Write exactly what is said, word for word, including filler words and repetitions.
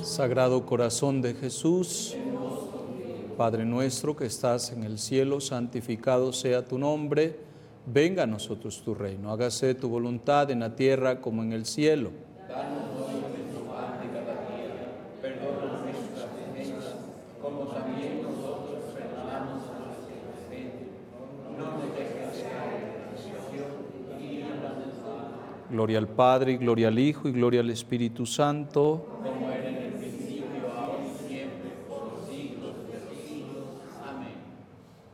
Sagrado Corazón de Jesús, Padre nuestro que estás en el cielo, santificado sea tu nombre, venga a nosotros tu reino, hágase tu voluntad en la tierra como en el cielo. Danos hoy nuestro pan de cada día, perdona nuestras ofensas, como también nosotros perdonamos a los que nos ofenden. No nos dejes caer en la tentación y líbranos del mal. Gloria al Padre, y gloria al Hijo, y gloria al Espíritu Santo. Como